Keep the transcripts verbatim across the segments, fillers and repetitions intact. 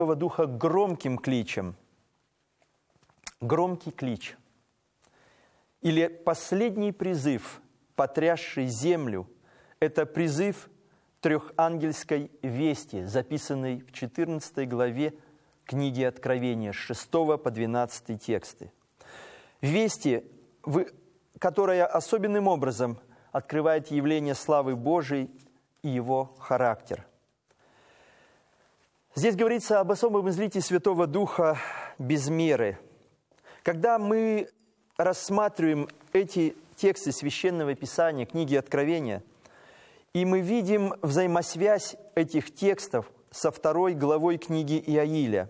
Духа громким кличем. Громкий клич. Или последний призыв, потрясший землю, это призыв трехангельской вести, записанный в четырнадцатой главе книги Откровения, с шестого по двенадцатый тексты. Вести, которая особенным образом открывает явление славы Божией и его характер. Здесь говорится об особом излитии Святого Духа без меры. Когда мы рассматриваем эти тексты Священного Писания, книги Откровения, и мы видим взаимосвязь этих текстов со второй главой книги Иаиля,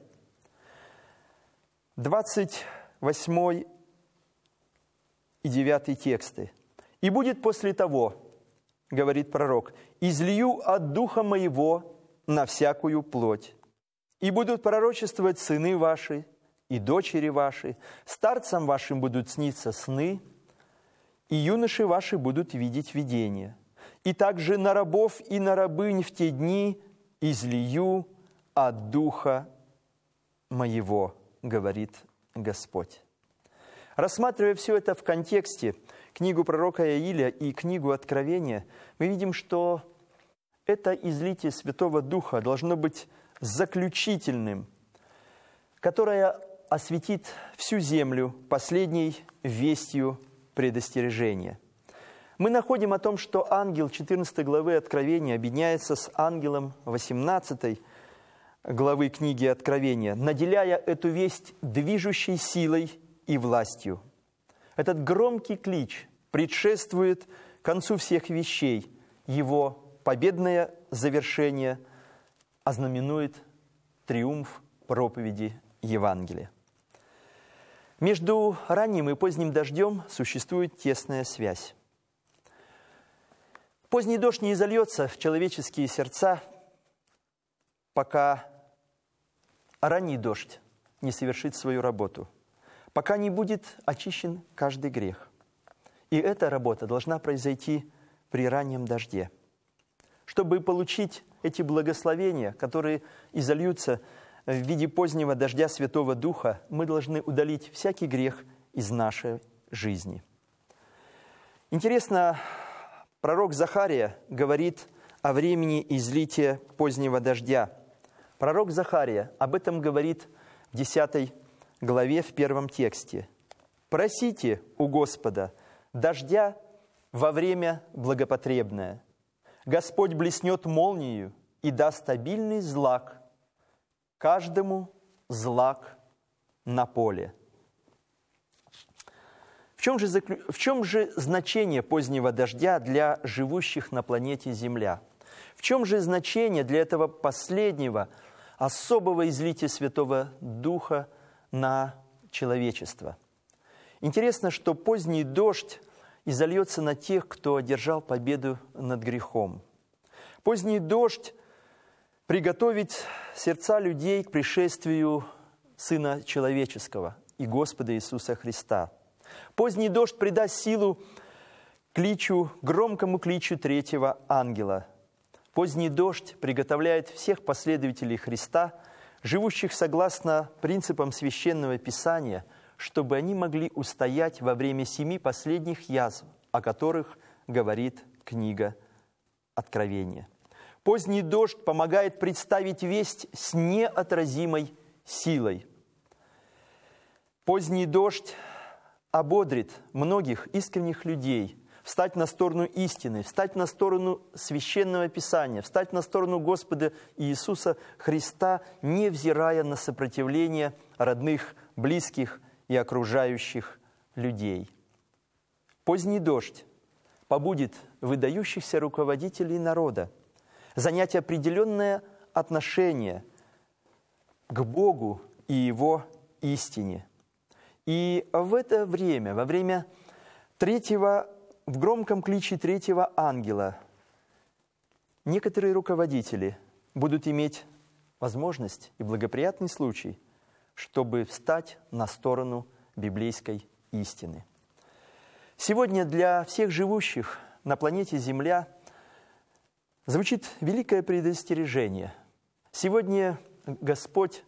двадцать восьмой и девятый тексты. «И будет после того, — говорит пророк, — излью от Духа Моего на всякую плоть, и будут пророчествовать сыны ваши и дочери ваши, старцам вашим будут сниться сны, и юноши ваши будут видеть видения. И также на рабов и на рабынь в те дни излию от Духа Моего, — говорит Господь». Рассматривая все это в контексте, книгу пророка Иаиля и книгу Откровения, мы видим, что это излитие Святого Духа должно быть заключительным, которое осветит всю землю последней вестью предостережения. Мы находим о том, что ангел четырнадцатой главы Откровения объединяется с ангелом восемнадцатой главы книги Откровения, наделяя эту весть движущей силой и властью. Этот громкий клич предшествует концу всех вещей. Его победное завершение ознаменует триумф проповеди Евангелия. Между ранним и поздним дождем существует тесная связь. Поздний дождь не изольется в человеческие сердца, пока ранний дождь не совершит свою работу, пока не будет очищен каждый грех. И эта работа должна произойти при раннем дожде. Чтобы получить эти благословения, которые изольются в виде позднего дождя Святого Духа, мы должны удалить всякий грех из нашей жизни. Интересно, пророк Захария говорит о времени излития позднего дождя. Пророк Захария об этом говорит в десятой главе в первом тексте. «Просите у Господа дождя во время благопотребное. Господь блеснет молнию и даст обильный злак, каждому злак на поле». В чем же, в чем же значение позднего дождя для живущих на планете Земля? В чем же значение для этого последнего, особого излития Святого Духа на человечество? Интересно, что поздний дождь изольется на тех, кто одержал победу над грехом. Поздний дождь приготовит сердца людей к пришествию Сына Человеческого и Господа Иисуса Христа. Поздний дождь придаст силу кличу, громкому кличу третьего ангела. Поздний дождь приготовляет всех последователей Христа, живущих согласно принципам Священного Писания, чтобы они могли устоять во время семи последних язв, о которых говорит книга Откровения. Поздний дождь помогает представить весть с неотразимой силой. Поздний дождь ободрит многих искренних людей встать на сторону истины, встать на сторону Священного Писания, встать на сторону Господа Иисуса Христа, невзирая на сопротивление родных, близких и окружающих людей. Поздний дождь побудит выдающихся руководителей народа занять определенное отношение к Богу и Его истине. И в это время, во время третьего, в громком кличе третьего ангела, некоторые руководители будут иметь возможность и благоприятный случай, чтобы встать на сторону библейской истины. Сегодня для всех живущих на планете Земля звучит великое предостережение. Сегодня Господь